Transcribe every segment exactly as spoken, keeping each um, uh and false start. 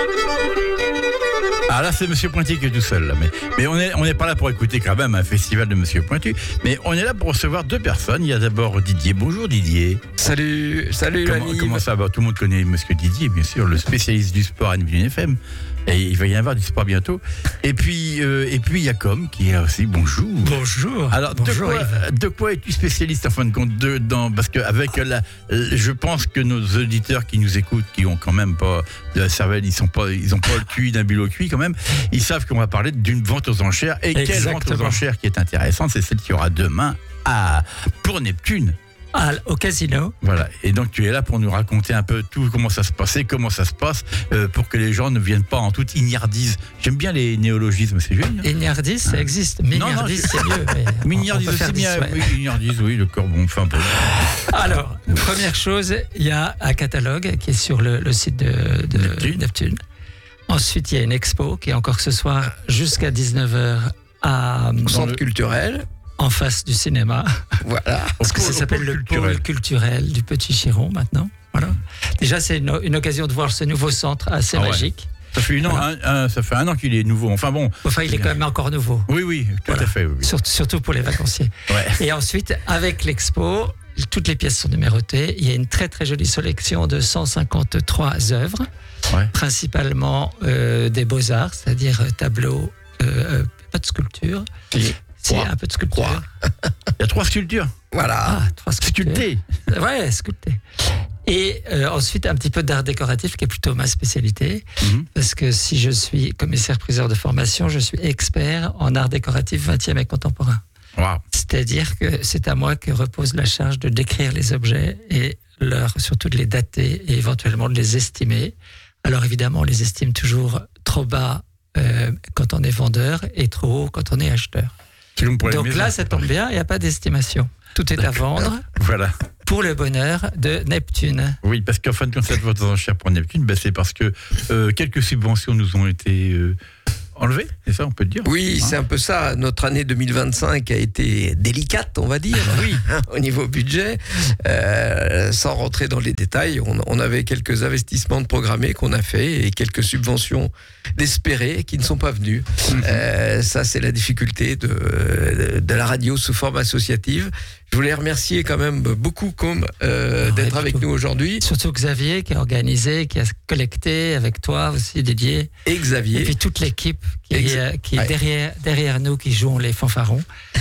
Ah là, c'est Monsieur Pointu qui est tout seul. Là. Mais, mais on n'est on est pas là pour écouter quand même un festival de Monsieur Pointu. Mais on est là pour recevoir deux personnes. Il y a d'abord Didier. Bonjour Didier. Salut, salut Comment, Lani. comment ça va? Tout le monde connaît Monsieur Didier, bien sûr, le spécialiste du sport à Nivelles F M. Et il va y en avoir du sport bientôt. Et puis, euh, et puis il y a Com qui est là aussi. Bonjour. Bonjour. Alors, Bonjour, de, quoi, de quoi es-tu spécialiste en fin de compte de, dans, parce que avec la, je pense que nos auditeurs qui nous écoutent, qui ont quand même pas de la cervelle, ils sont pas, ils ont pas le cul d'un bulot cuit quand même. Ils savent qu'on va parler d'une vente aux enchères. Et Exactement. Quelle vente aux enchères qui est intéressante, c'est celle qui aura demain à pour Neptune. Ah, au casino. Voilà. Et donc tu es là pour nous raconter un peu tout, comment ça se passait, comment ça se passe, euh, pour que les gens ne viennent pas en toute ignardise. J'aime bien les néologismes, c'est génial. Ignardise, ça existe. Mignardise, c'est mieux. Mignardise aussi bien. Oui, Mignardise, oui, le corps, bon, enfin, bon. Alors, première chose, il y a un catalogue qui est sur le, le site de, de Neptune. Neptune. Ensuite, il y a une expo qui est encore ce soir jusqu'à dix-neuf heures à, Au centre culturel. en face du cinéma. Voilà. Parce que ça Au s'appelle pôle le culturel. pôle culturel du Petit Chiron maintenant. Voilà. Déjà, c'est une, une occasion de voir ce nouveau centre assez Ah ouais. magique. Ça fait, une an, Voilà. un, un, ça fait un an qu'il est nouveau. Enfin bon. Enfin, il est quand même encore nouveau. Oui, oui, tout Voilà. à fait. Oui, oui. Surtout, surtout pour les vacanciers. Ouais. Et ensuite, avec l'expo, toutes les pièces sont numérotées. Il y a une très très jolie sélection de cent cinquante-trois œuvres, Ouais. principalement euh, des beaux-arts, c'est-à-dire euh, tableaux, euh, euh, pas de sculpture. Si. C'est Croix. un peu de sculpture. Croix. Il y a trois sculptures. Voilà. Ah, trois sculptures. Sculptées. Ouais, sculpté. Et euh, ensuite, un petit peu d'art décoratif, qui est plutôt ma spécialité. Mhm. Parce que si je suis commissaire-priseur de formation, je suis expert en art décoratif vingtième et contemporain. Wow. C'est-à-dire que c'est à moi que repose la charge de décrire les objets et leur, surtout de les dater et éventuellement de les estimer. Alors évidemment, on les estime toujours trop bas euh, quand on est vendeur et trop haut quand on est acheteur. C'est comme pour les Donc maisons. là, ça tombe bien, il n'y a pas d'estimation. Tout est à vendre Voilà. pour le bonheur de Neptune. Oui, parce qu'en fin de compte, cette vente aux enchères pour Neptune, ben, c'est parce que euh, quelques subventions nous ont été euh, enlevées, c'est ça, on peut le dire. Oui, Hein. c'est un peu ça. Notre année deux mille vingt-cinq a été délicate, on va dire, Oui. au niveau budget. Euh, sans rentrer dans les détails, on, on avait quelques investissements de programmés qu'on a fait et quelques subventions d'espérer qui ne sont pas venues. Mhm. Euh, ça, c'est la difficulté de, de la radio sous forme associative. Je voulais remercier quand même beaucoup Com euh, Non, d'être rien du avec tout. nous aujourd'hui. Surtout Xavier qui a organisé, qui a collecté avec toi aussi, Didier. Et Xavier. Et puis toute l'équipe qui, Ex- euh, qui est ouais. derrière, derrière nous, qui jouons les fanfarons.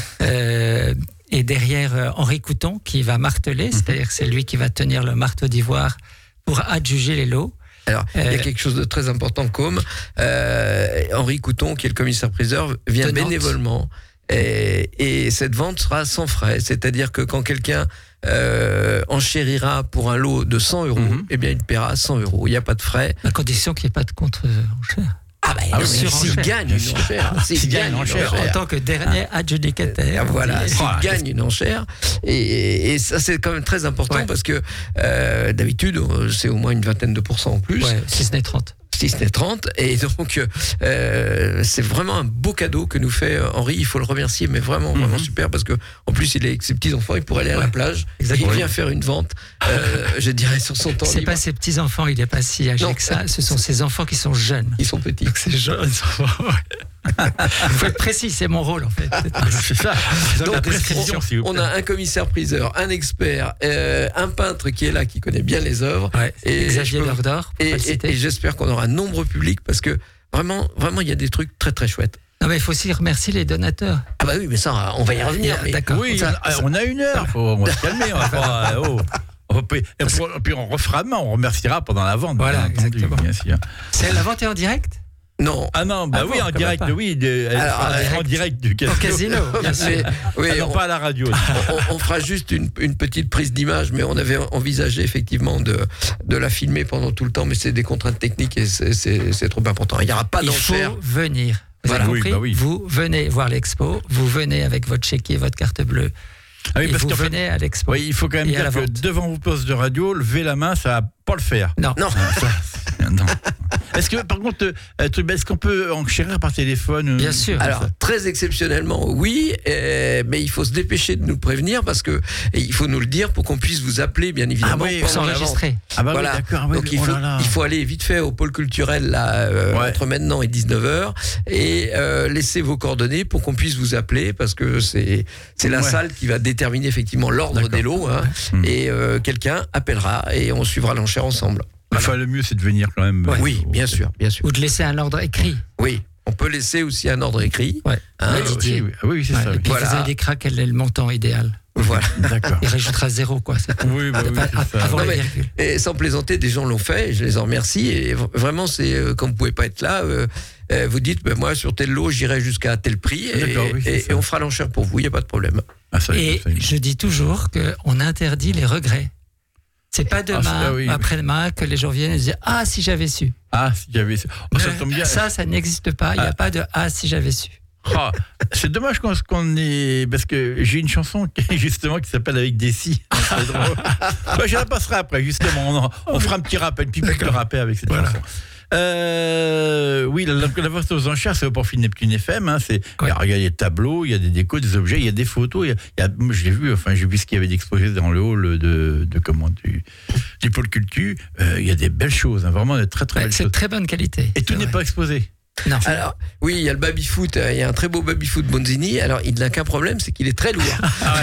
Euh, et derrière euh, Henri Couton qui va marteler, Mhm. c'est-à-dire que c'est lui qui va tenir le marteau d'ivoire pour adjuger les lots. Alors, il y Euh, a quelque chose de très important, comme euh, Henri Couton, qui est le commissaire-priseur, vient De Nantes. bénévolement. Et, et cette vente sera sans frais. C'est-à-dire que quand quelqu'un euh, enchérira pour un lot de cent euros, Mhm. eh bien, il paiera cent euros. Il n'y a pas de frais. À condition qu'il n'y ait pas de contre-enchère. Ah, bah, Ah non, oui, mais bien sûr, s'il enchère. gagne une enchère, s'il S'il gagne gagne une une enchère. En enchère, tant que dernier adjudicataire. Ah, voilà, on dit. s'il Ah, gagne une enchère, et, et ça c'est quand même très important Ouais. parce que euh, d'habitude c'est au moins une vingtaine de pourcents en plus. Ouais, si ce n'est trente. Si ce n'est trente, et donc euh, c'est vraiment un beau cadeau que nous fait euh, Henri. Il faut le remercier, mais vraiment, vraiment Mhm. super parce que en plus il est avec ses petits enfants, il pourrait aller à la Ouais, plage. exactement. Il vient faire une vente, euh, je dirais sur son temps C'est libre. pas ses petits-enfants, il n'est pas si âgé Non. que ça. Ce sont ses enfants qui sont jeunes. Ils sont petits. Donc c'est jeunes enfants. Il faut être précis, c'est mon rôle en fait. C'est ça. Donc, la description, s'il vous On plaît. a un commissaire-priseur, un expert, euh, un peintre qui est là, qui connaît bien les œuvres. Ouais, Et Xavier je peux- Lordor, pour Et, pas le et- citer. et j'espère qu'on aura un nombre public parce que vraiment, vraiment, il y a des trucs très très chouettes. Non mais il faut aussi remercier les donateurs. Ah bah oui, mais ça, on va y revenir. Ah, mais- d'accord. Oui, Ça- on, a, on a une heure, faut, on va se calmer. On va pas, oh. On va pas- et puis, puis on refera demain, on remerciera pendant la vente. Voilà, bien entendu, exactement. bien sûr. C'est la vente est en direct Non. Ah non, bah Ah oui, bon, en quand direct, même pas. oui, de, Alors, en, en direct, direct. direct du casino. Au casino, bien sûr. Mais- oui, Ah non, on, pas à la radio. on- on fera juste une, une petite prise d'image, mais on avait envisagé effectivement de, de la filmer pendant tout le temps, mais c'est des contraintes techniques et c'est- c'est c'est trop important. Il n'y aura pas Il d'enchère. faut venir. Vous Voilà. avez Oui, compris bah oui. Vous venez voir l'expo, vous venez avec votre chéquier, votre carte bleue, Ah oui, et parce vous qu'en fait, venez à l'expo. oui, il faut quand même Et à la dire que vente. devant vos postes de radio, lever la main, ça va pas le faire. Non. Non. Ah, ça, c'est- non. Est-ce que, par contre, euh, truc, est-ce qu'on peut enchérir par téléphone euh, Bien sûr. Alors, très exceptionnellement, oui, euh, mais il faut se dépêcher de nous prévenir parce que et il faut nous le dire pour qu'on puisse vous appeler, bien évidemment. Ah oui, Pour pendant la vente. s'enregistrer. Ah bah Voilà. oui, d'accord. oui, Donc il oh faut, là là. il faut aller vite fait au pôle culturel là, euh, Ouais. entre maintenant et dix-neuf heures et euh, laisser vos coordonnées pour qu'on puisse vous appeler parce que c'est c'est la Ouais. salle qui va déterminer effectivement l'ordre D'accord. des lots hein, Hmm. et euh, quelqu'un appellera et on suivra l'enchère ensemble. Enfin, le mieux, c'est de venir quand même. Ouais. euh, Oui, au- bien sûr, bien sûr. Ou de laisser un ordre écrit. Oui, on peut laisser aussi un ordre écrit. Ouais. Hein, Ouais, Ah, Didier. oui, oui, ah oui, oui, c'est Ouais. ça. Et oui. puis Voilà. vous indiquera quel est le montant idéal. Voilà. D'accord. Il rajoutera zéro, quoi. C'est tout. Oui, bah oui, Pas- c'est ça. avant Non, la mais- virgule. Et sans plaisanter, des gens l'ont fait, et je les en remercie. Et v- vraiment, c'est euh, comme vous pouvez pas être là, euh, euh, vous dites, ben, moi sur tel lot, j'irai jusqu'à tel prix, et, D'accord, oui, c'est et- ça. et on fera l'enchère pour vous. Il y a pas de problème. Ah, ça, Et ça, ça, je dis toujours qu'on interdit les regrets. C'est pas demain, Ah, oui, oui. après-demain, que les gens viennent et se disent « Ah, si j'avais su Ah, si j'avais. Oh, ça tombe bien. Ça, ça n'existe pas. Il n'y a Ah. pas de « Ah, si j'avais su ». Ah, c'est dommage qu'on qu'on ait. Parce que j'ai une chanson qui, justement qui s'appelle Avec des si. C'est drôle. Bah, je la passerai après, justement. On, en- on fera un petit rappel, une petite de rappel avec cette Voilà. chanson. Euh, oui, la, la, la vente aux enchères, c'est au profit de Neptune F M. Hein, c'est, Ouais. il y a des tableaux, il y a des décos, des objets, il y a des photos. Il y a, il y a- moi, je l'ai vu, enfin, j'ai vu ce qu'il y avait d'exposé dans le hall de, de comment, du, du pôle culture. Euh, il y a des belles choses, hein, vraiment de très très Ouais, belles c'est de choses. très bonne qualité. Et tout C'est n'est vrai. pas exposé. Non. Alors, oui, il y a le baby-foot, euh, il y a un très beau baby-foot Bonzini. Alors, il n'a qu'un problème, c'est qu'il est très lourd.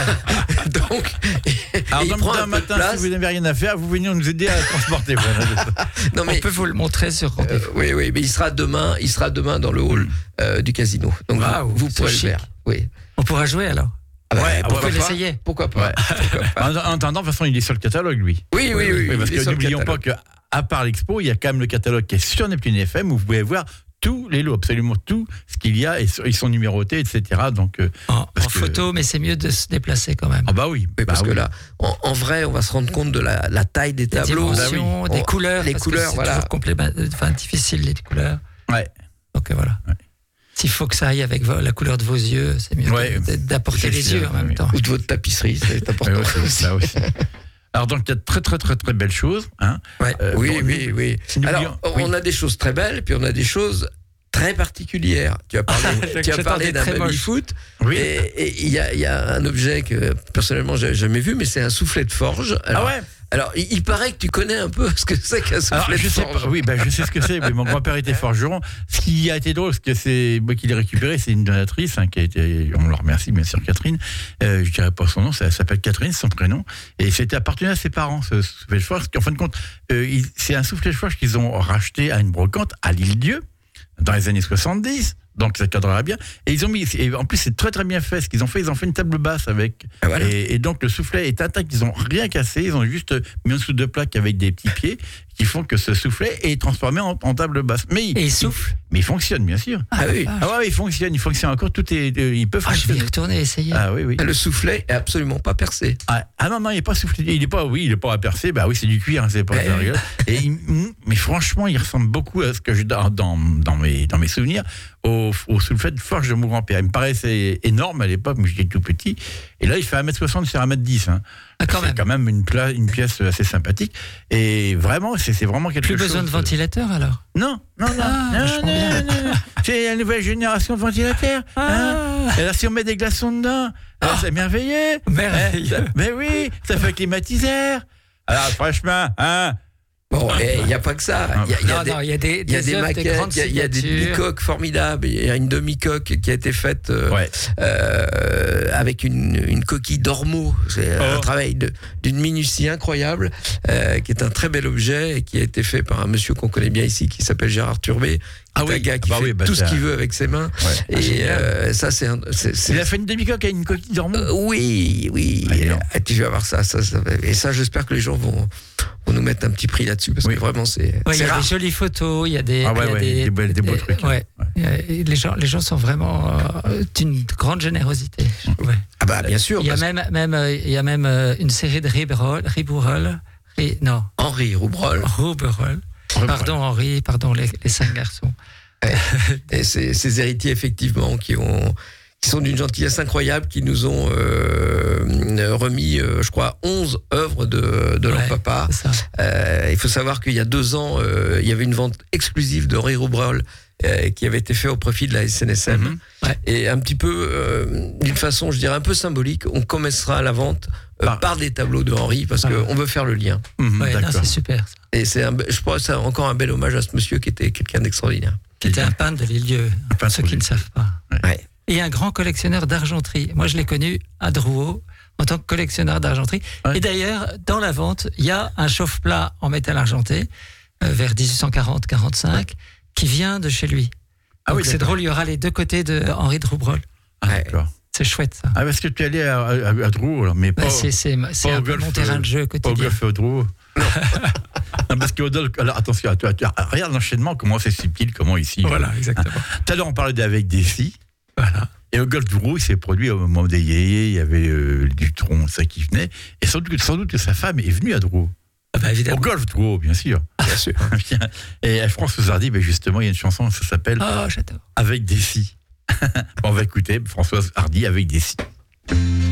Donc, et Alors, il demain prend un peu de matin, place. si vous n'avez rien à faire, vous venez nous aider à transporter. Voilà. Non, On mais, peut vous le montrer sur euh, rendez-vous. oui, oui, mais il sera demain, il sera demain dans le hall euh, du casino. Donc, Waouh, vous, vous c'est pourrez chic. le faire. Oui. On pourra jouer alors. Ah bah, Ouais, On pourquoi peut pas l'essayer. Pourquoi pas Ouais. En, en attendant, de toute façon, il est sur le catalogue, lui. Oui, oui, oui. parce il est que sur le n'oublions pas catalogue. que, à part l'expo, il y a quand même le catalogue qui est sur Neptune F M où vous pouvez voir tous les lots, absolument tout ce qu'il y a, et ils sont numérotés, et cetera. Donc, euh, En, Parce en que- photo, mais c'est mieux de se déplacer quand même. ah bah oui. Oui, bah parce que oui. là, en, en vrai, on va se rendre compte de la, la taille des Les tableaux. dimensions, Bah oui. des On- couleurs. les parce que couleurs, c'est voilà. toujours complément- enfin, difficile les couleurs. Ouais. Donc euh, voilà. Ouais. S'il faut que ça aille avec vo- la couleur de vos yeux, c'est mieux Ouais. de- d'apporter les J'espère, yeux en même oui. temps. Ou de votre tapisserie, c'est important. Ouais, ouais, c'est ça aussi. Alors, donc, il y a de très, très, très, très belles choses. Hein. Ouais. Euh, oui, bon, oui, oui. n'oublions- Alors, oui. on a des choses très belles, puis on a des choses très particulières. Tu as parlé, tu as J'attendais parlé d'un très moche. baby-foot, Oui. et et il y a, il y a un objet que personnellement j'ai jamais vu, mais c'est un soufflet de forge. Alors, Ah ouais. alors il, il paraît que tu connais un peu ce que c'est qu'un soufflet Alors, de je sais forge. pas, oui, ben, je sais ce que c'est. Oui, mon grand-père était forgeron. Ce qui a été drôle, c'est que c'est moi qui l'ai récupéré, c'est une donatrice hein, qui a été, on le remercie bien sûr, Catherine. Euh, je dirais pas son nom, ça elle s'appelle Catherine, c'est son prénom. Et c'était appartenu à ses parents, ce soufflet de forge. En fin de compte, euh, il- c'est un soufflet de forge qu'ils ont racheté à une brocante à l'Île-Dieu dans les années soixante-dix. Donc ça cadrera bien. Et ils ont mis, et en plus c'est très très bien fait. Ce qu'ils ont fait, ils ont fait une table basse avec. Ah, voilà. Et, et donc le soufflet est intact. Ils ont rien cassé. Ils ont juste mis en dessous de plaques avec des petits pieds qui font que ce soufflet est transformé en, en table basse. Mais il, Et il souffle. mais il fonctionne bien sûr. Ah oui. Ah, Ah ouais, il fonctionne. Il fonctionne encore. Tout est. euh, il peut Ah, je vais y fonctionner. retourner essayer. Ah oui oui. Le soufflet est absolument pas percé. Ah, ah non non, il est pas soufflé. Il est pas. Oui, il est pas à percer. Bah oui, c'est du cuir. Hein, c'est pas. Eh ça rigole. Et il- mais franchement, il ressemble beaucoup à ce que je dans dans, dans mes dans mes souvenirs au, au soufflet de forge de mon grand-père. Il me paraissait énorme à l'époque, mais j'étais tout petit. Et là, il fait un mètre soixante sur un mètre dix. Hein. Ah, quand c'est même. quand même une, pla- une pièce assez sympathique. Et vraiment, c'est c'est vraiment quelque Plus chose. besoin de ventilateur alors. Non, non, non. Ah, non, vachement non, bien. non, non. C'est la nouvelle génération de ventilateurs. Hein. Ah, Et là, si on met des glaçons dedans, alors, c'est merveilleux. merveilleux. Hein, mais oui, ça fait climatiseur. Alors, franchement, hein. Bon, il n'y a pas que ça. Il y a, il y a Non, des, non, il y a des, il y a des œuvres, maquettes, grandes il y a, il y a des signatures. demi-coques formidables. Il y a une demi-coque qui a été faite euh, Ouais. euh, avec une, une coquille d'ormeau. C'est un Oh. travail de- d'une minutie incroyable, euh, qui est un très bel objet et qui a été fait par un monsieur qu'on connaît bien ici, qui s'appelle Gérard Turbet. Ah C'est un oui, gars qui bah fait oui, bah tout c'est ce qu'il un- veut avec ses mains. Ouais. Et génial. euh, ça, c'est un. c'est- c'est- Il a fait une demi-coque à une coquille d'ormeau. Euh, oui, oui. Ah, dis donc. Et tu vas voir ça, ça, ça va- Et ça, j'espère que les gens vont, vont nous mettre un petit prix là-dessus parce Oui. que vraiment, c'est Ouais, il c'est y a rare. des jolies photos, il y a des, Ah ouais, il y a ouais, des, des beaux- des beaux trucs, ouais. ouais. Et les gens, les gens sont vraiment euh, d'une grande générosité. je trouve. Ah bah bien sûr. Il y a parce même, même, euh, il y a même euh, une série de Riberol, Ribourol, Ri- non, que Henri Roubrol Rouberol. Pardon Henri, pardon les, les cinq garçons. et ses, ses héritiers effectivement qui ont qui sont d'une gentillesse incroyable, qui nous ont euh, remis, euh, je crois, onze œuvres de, de leur Ouais, papa. c'est ça. Euh, il faut savoir qu'il y a deux ans, euh, il y avait une vente exclusive de Ray Roubrol euh, qui avait été faite au profit de la S N S M. Mhm. Ouais. Et un petit peu, euh, d'une façon, je dirais, un peu symbolique, on commencera la vente euh, Par- par des tableaux de Henri, parce Ah. qu'on veut faire le lien. Mhm, Ouais, non, d'accord. c'est super. Ça. Et c'est un, je pense que c'est encore un bel hommage à ce monsieur qui était quelqu'un d'extraordinaire. Qui était un peintre de Lilieu, Un peintre ceux qui de ne savent pas. Ouais. Et un grand collectionneur d'argenterie. Moi, je l'ai connu à Drouot en tant que collectionneur d'argenterie. Ouais. Et d'ailleurs, dans la vente, il y a un chauffe-plat en métal argenté euh, vers dix-huit cent quarante quarante-cinq qui vient de chez lui. Ah Donc oui, c'est d'accord. drôle, il y aura les deux côtés de Henri de Roubrol. Ah, Ouais. d'accord. C'est chouette ça. Ah, parce que tu es allé à, à, à Drouot, alors, mais pas, Bah, c'est c'est, c'est pas un au peu golf, mon terrain de jeu pas au quotidien. golf et au Drouot. Non, parce que Odol- alors attention, tu, tu, regarde l'enchaînement, comment c'est subtil, comment ici. Voilà, exactement. Tout à l'heure, on parlait d'avec des scies. Voilà. Et au golf du Roux, il s'est produit au moment des yéyés, il y avait euh, Dutronc, ça qui venait. Et sans doute, sans doute que sa femme est venue à Drouot. Ah bah, Au évidemment. golf du Roux, bien sûr. Bien sûr. Et François Hardy, ben justement, il y a une chanson, ça s'appelle Oh, j'adore. Avec des scies. On va écouter Françoise Hardy avec des scies.